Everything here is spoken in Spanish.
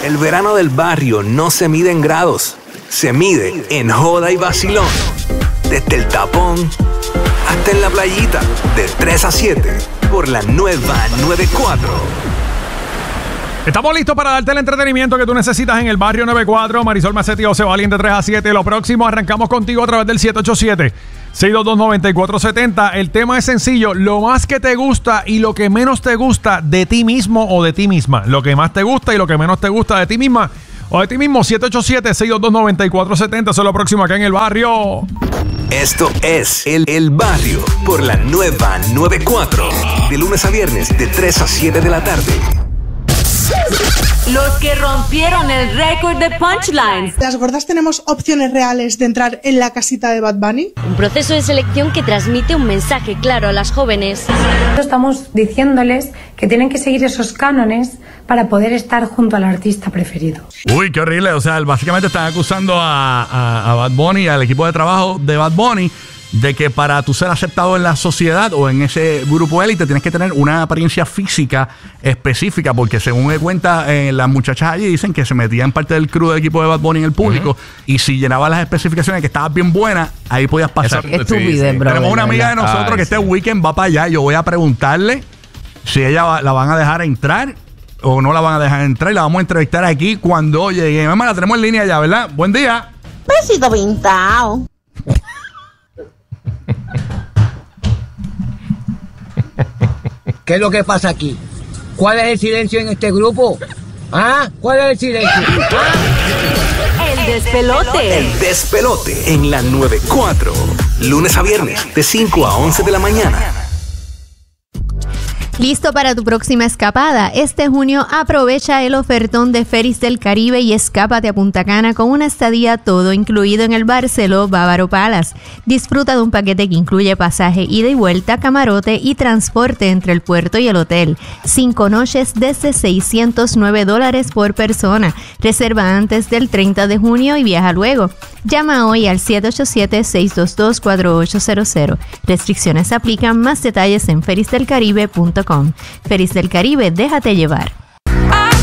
El verano del barrio no se mide en grados, se mide en joda y vacilón. Desde el tapón hasta en la playita, de 3 a 7, por la nueva 94. Estamos listos para darte el entretenimiento que tú necesitas en el barrio 94. Marisol Macetti, José Valiente, 3 a 7. Lo próximo, arrancamos contigo a través del 787-622-9470. El tema es sencillo: lo más que te gusta y lo que menos te gusta de ti mismo o de ti misma. Lo que más te gusta y lo que menos te gusta de ti misma o de ti mismo. 787-622-9470. Eso es lo próximo acá en el barrio. Esto es El Barrio por la nueva 94. De lunes a viernes, de 3 a 7 de la tarde. Los que rompieron el récord de punchlines. Las gordas tenemos opciones reales de entrar en la casita de Bad Bunny. Un proceso de selección que transmite un mensaje claro a las jóvenes. Estamos diciéndoles que tienen que seguir esos cánones para poder estar junto al artista preferido. Uy, qué horrible. O sea, básicamente están acusando a Bad Bunny, al equipo de trabajo de Bad Bunny, de que para tú ser aceptado en la sociedad o en ese grupo élite tienes que tener una apariencia física específica, porque según me cuenta, las muchachas allí dicen que se metían parte del crew del equipo de Bad Bunny en el público, y si llenabas las especificaciones que estabas bien buena, ahí podías pasar. Qué estupidez, bro. Tenemos una amiga de nosotros que este weekend va para allá. Yo voy a preguntarle si ella la van a dejar entrar o no la van a dejar entrar, y la vamos a entrevistar aquí cuando llegue. Mamá, la tenemos en línea ya, ¿verdad? Buen día. Besito pintado. ¿Qué es lo que pasa aquí? ¿Cuál es el silencio en este grupo? ¿Ah? ¿Cuál es el silencio? ¿Ah? El despelote. El despelote en la 94. Lunes a viernes, de 5 a 11 de la mañana. ¿Listo para tu próxima escapada? Este junio aprovecha el ofertón de Ferries del Caribe y escápate a Punta Cana con una estadía todo incluido en el Barceló Bávaro Palace. Disfruta de un paquete que incluye pasaje ida y vuelta, camarote y transporte entre el puerto y el hotel. 5 noches desde $609 por persona. Reserva antes del 30 de junio y viaja luego. Llama hoy al 787-622-4800. Restricciones aplican. Más detalles en ferrisdelcaribe.com. Ferries del Caribe, déjate llevar.